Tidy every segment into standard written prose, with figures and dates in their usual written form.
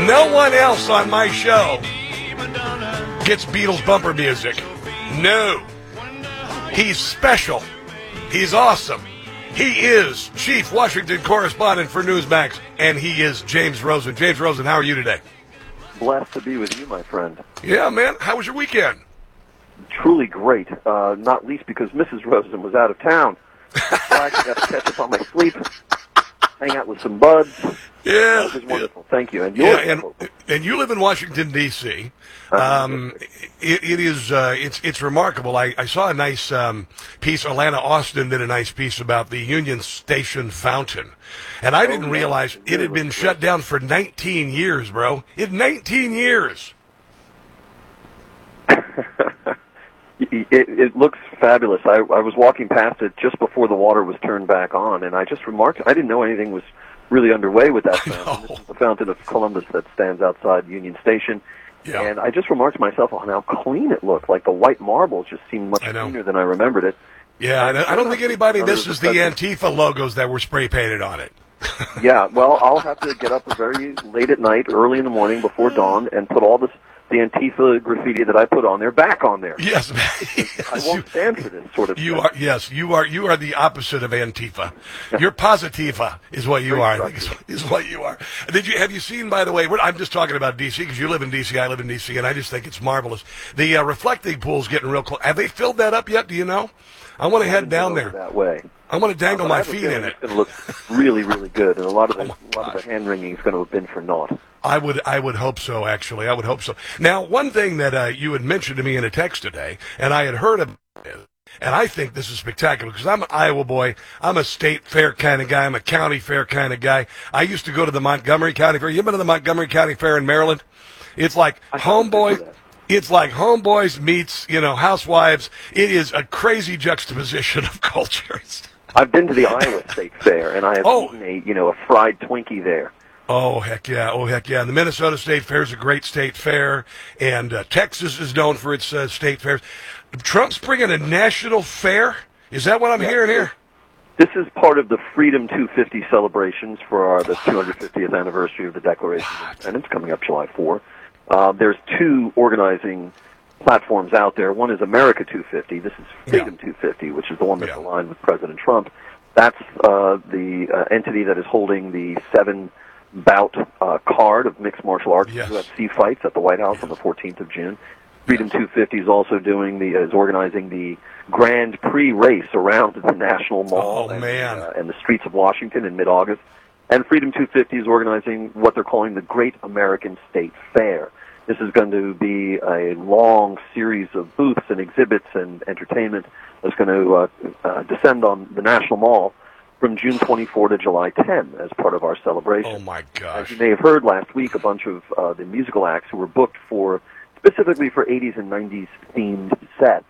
No one else on my show gets Beatles bumper music. No. He's special. He's awesome. He is Chief Washington Correspondent for Newsmax, and he is James Rosen. James Rosen, how are you today? Blessed to be with you, my friend. Yeah, man. How was your weekend? Truly great, not least because Mrs. Rosen was out of town. So I actually got to catch up on my sleep, hang out with some buds. Yeah. It was wonderful. Thank you. And yours, and you live in Washington, D.C. It's remarkable. I saw a nice piece. Alana Austin did a nice piece about the Union Station fountain. And I didn't realize it had been shut down for 19 years, bro. 19 years. It looks fabulous. I was walking past it just before the water was turned back on, and I just remarked, I didn't know anything was really underway with that fountain. This is the Fountain of Columbus that stands outside Union Station. Yeah. And I just remarked to myself on how clean it looked. Like the white marble just seemed much cleaner than I remembered it. Yeah, and I don't think anybody misses the Antifa logos that were spray painted on it. Yeah, well, I'll have to get up very late at night, early in the morning before dawn, and put all the Antifa graffiti that I put on there back on there. Yes, I won't stand for this sort of thing. You are the opposite of Antifa. You're positiva is what you are. I think is what you are. Have you seen, by the way, I'm just talking about D.C. because you live in D.C., I live in D.C., and I just think it's marvelous. The reflecting pool's getting real close. Have they filled that up yet? Do you know? I want to head down there. That way. I want to dangle my feet in it. It's going to look really, really good, and a lot of the hand wringing is going to have been for naught. I would hope so, actually. I would hope so. Now, one thing that you had mentioned to me in a text today, and I had heard of it, and I think this is spectacular because I'm an Iowa boy. I'm a state fair kind of guy. I'm a county fair kind of guy. I used to go to the Montgomery County Fair. You been to the Montgomery County Fair in Maryland? It's like homeboys. It's like homeboys meets, housewives. It is a crazy juxtaposition of cultures. I've been to the Iowa State Fair, and I have eaten a fried Twinkie there. Oh, heck yeah. And the Minnesota State Fair is a great state fair, and Texas is known for its state fairs. Trump's bringing a national fair? Is that what I'm hearing here? This is part of the Freedom 250 celebrations for the 250th anniversary of the Declaration of Independence coming up July 4. There's two organizing platforms out there. One is America 250. This is Freedom 250, which is the one that's aligned with President Trump. That's the entity that is holding the 7-bout card of mixed martial arts UFC fights at the White House on the 14th of June. Freedom 250 is also is organizing the Grand Prix race around the National Mall and the streets of Washington in mid-August. And Freedom 250 is organizing what they're calling the Great American State Fair. This is going to be a long series of booths and exhibits and entertainment that's going to descend on the National Mall from June 24 to July 10 as part of our celebration. Oh, my gosh. As you may have heard last week, a bunch of the musical acts who were booked specifically for 80s and 90s themed sets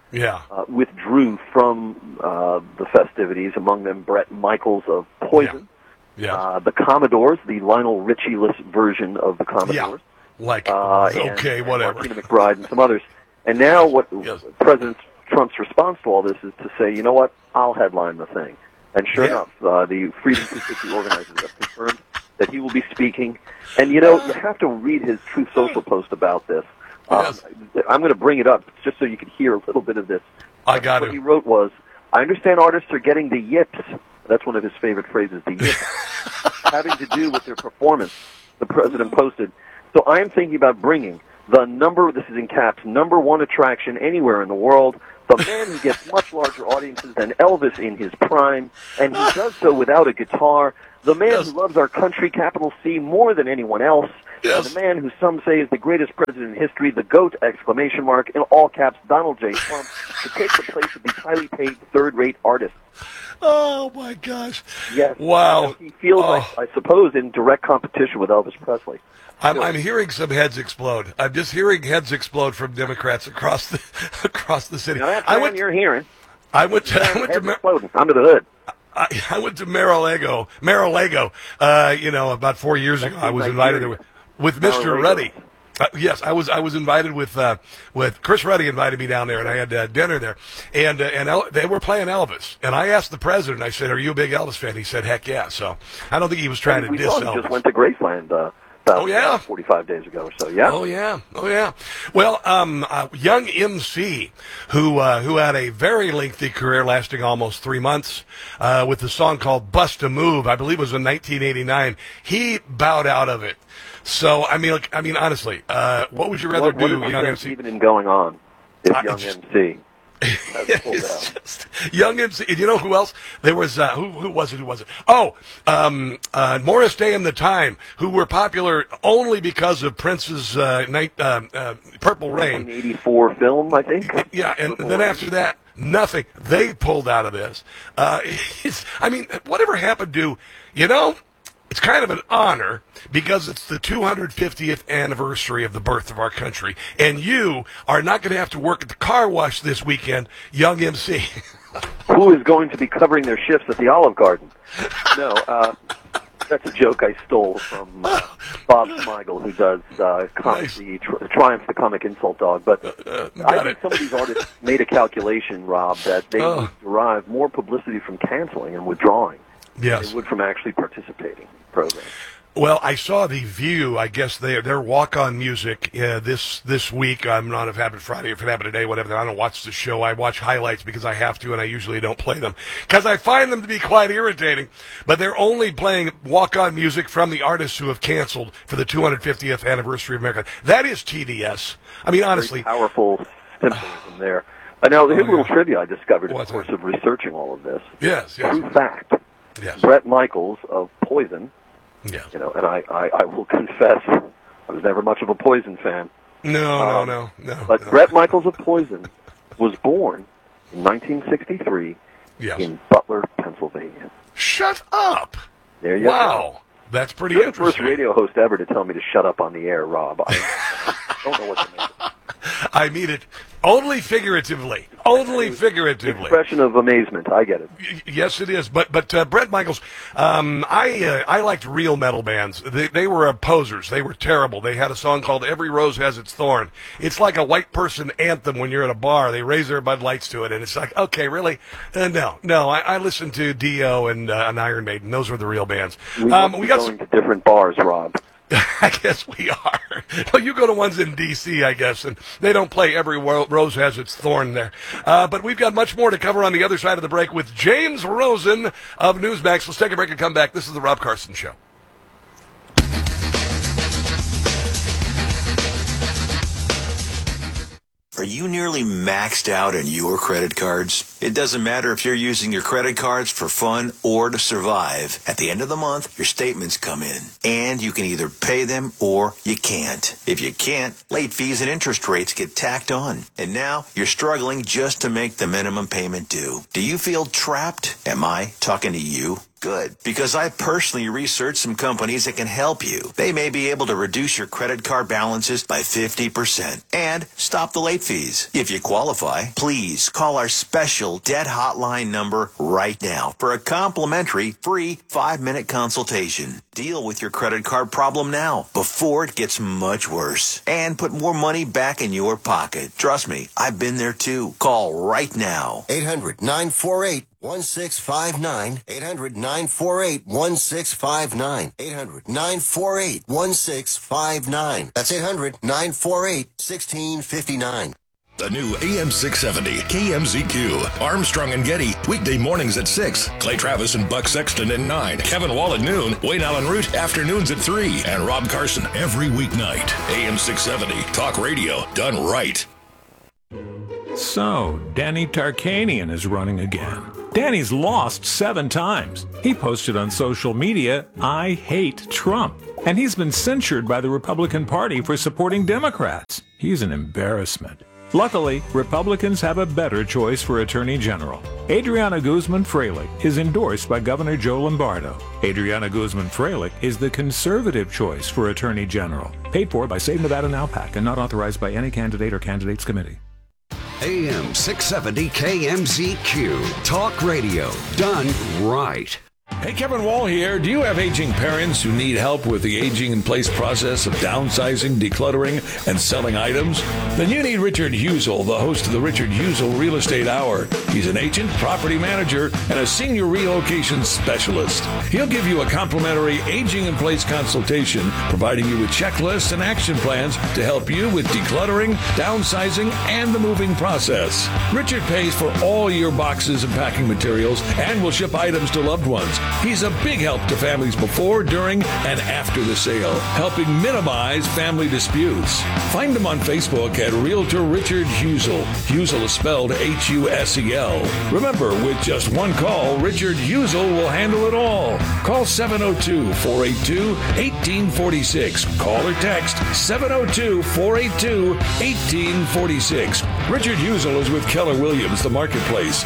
withdrew from the festivities, among them Bret Michaels of Poison, the Commodores, the Lionel Richie-less version of the Commodores. Whatever. Martina McBride and some others. And now President Trump's response to all this is to say, you know what, I'll headline the thing. And sure enough, the Freedom 250 organizers have confirmed that he will be speaking. And, you have to read his Truth Social post about this. I'm going to bring it up just so you can hear a little bit of this. What he wrote was, I understand artists are getting the yips. That's one of his favorite phrases, the yips, having to do with their performance. The president posted, so I am thinking about bringing this is in caps, #1 attraction anywhere in the world, the man who gets much larger audiences than Elvis in his prime, and he does so without a guitar, the man who loves our country, capital C, more than anyone else, and the man who some say is the greatest president in history, the GOAT, ! In all caps, Donald J. Trump, to take the place of these highly paid third-rate artists. Oh, my gosh. Yes. Wow. He feels, I suppose, in direct competition with Elvis Presley. I'm hearing some heads explode. I'm just hearing heads explode from Democrats across the city. Now that's you're hearing. I went to under the hood. I went to Mar-a-Lago, about 4 years ago. I was invited there with Mr. Ruddy. Yes, I was invited with Chris Ruddy invited me down there, and I had dinner there, and they were playing Elvis, and I asked the president, I said, "Are you a big Elvis fan?" He said, "Heck yeah." So I don't think he was trying to diss Elvis. He just went to Graceland about 45 days ago or so. Yeah. Oh yeah. Well, young MC, who had a very lengthy career lasting almost 3 months, with the song called "Bust a Move," I believe it was in 1989. He bowed out of it. So I mean, honestly, what would you rather do, young MC? Even in going on, if young MC. Young MC. You know who else? There was who was it? Oh, Morris Day and the Time, who were popular only because of Prince's Purple Rain. 1984 film, I think. Yeah, and then after that, nothing. They pulled out of this. Whatever happened to, it's kind of an honor because it's the 250th anniversary of the birth of our country, and you are not going to have to work at the car wash this weekend, young MC. Who is going to be covering their shifts at the Olive Garden? No, that's a joke I stole from Bob Smigel, who does the Triumph the Comic Insult Dog. But I think some of these artists made a calculation, Rob, that they would derive more publicity from canceling and withdrawing. Yes. They would from actually participating in the program. Well, I saw The View. I guess their walk-on music this week. I'm not if it happened Friday, if it happened today, whatever. I don't watch the show. I watch highlights because I have to, and I usually don't play them because I find them to be quite irritating. But they're only playing walk-on music from the artists who have canceled for the 250th anniversary of America. That is TDS. I mean, honestly, very powerful symbolism there. Now, here's a little trivia I discovered in the course of researching all of this. Yes. True fact. Yes. Bret Michaels of Poison. Yes. And I will confess, I was never much of a Poison fan. No. But Bret Michaels of Poison was born in 1963 in Butler, Pennsylvania. Shut up! There you go. Wow. That's pretty You're interesting. the first radio host ever to tell me to shut up on the air, Rob. I don't know what to make of it. I mean it only figuratively. Only figuratively. Expression of amazement. I get it. Yes, it is. But Bret Michaels, I liked real metal bands. They were posers. They were terrible. They had a song called "Every Rose Has Its Thorn." It's like a white person anthem when you're at a bar. They raise their Bud Lights to it, and it's like, okay, really? No. I listened to Dio and Iron Maiden. Those were the real bands. We got going to different bars, Rob. I guess we are. Well, you go to ones in D.C., I guess, and they don't play "Every Rose Has Its Thorn" there. But we've got much more to cover on the other side of the break with James Rosen of Newsmax. Let's take a break and come back. This is the Rob Carson Show. Are you nearly maxed out on your credit cards? It doesn't matter if you're using your credit cards for fun or to survive. At the end of the month, your statements come in, and you can either pay them or you can't. If you can't, late fees and interest rates get tacked on. And now you're struggling just to make the minimum payment due. Do you feel trapped? Am I talking to you? Good, because I personally researched some companies that can help you. They may be able to reduce your credit card balances by 50% and stop the late fees. If you qualify, please call our special debt hotline number right now for a complimentary free 5-minute consultation. Deal with your credit card problem now before it gets much worse and put more money back in your pocket. Trust me, I've been there too. Call right now. 800-948-1659. 800-948-1659. 800-948-1659. That's 800-948-1659. The new AM 670 KMZQ. Armstrong and Getty, weekday mornings at 6. Clay Travis and Buck Sexton at 9. Kevin Wall at noon. Wayne Allen Root, afternoons at 3. And Rob Carson every weeknight. AM 670, talk radio done right. So, Danny Tarkanian is running again. Danny's lost 7 times. He posted on social media, "I hate Trump." And he's been censured by the Republican Party for supporting Democrats. He's an embarrassment. Luckily, Republicans have a better choice for Attorney General. Adriana Guzman-Freilich is endorsed by Governor Joe Lombardo. Adriana Guzman-Freilich is the conservative choice for Attorney General. Paid for by Save Nevada Now PAC and not authorized by any candidate or candidates committee. AM 670 KMZQ. Talk radio done right. Hey, Kevin Wall here. Do you have aging parents who need help with the aging in place process of downsizing, decluttering, and selling items? Then you need Richard Husel, the host of the Richard Husel Real Estate Hour. He's an agent, property manager, and a senior relocation specialist. He'll give you a complimentary aging in place consultation, providing you with checklists and action plans to help you with decluttering, downsizing, and the moving process. Richard pays for all your boxes and packing materials and will ship items to loved ones. He's a big help to families before, during, and after the sale, helping minimize family disputes. Find him on Facebook at Realtor Richard Husel. Husel is spelled Husel. Remember, with just one call, Richard Husel will handle it all. Call 702-482-1846. Call or text 702-482-1846. Richard Husel is with Keller Williams, the Marketplace.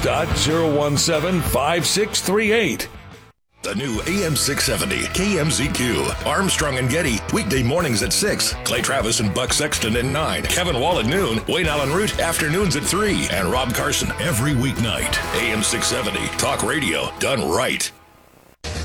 S.017-5638. The new AM 670 KMZQ. Armstrong and Getty. Weekday mornings at 6. Clay Travis and Buck Sexton at 9. Kevin Wall at noon. Wayne Allen Root afternoons at 3. And Rob Carson every weeknight. AM 670. Talk radio done right.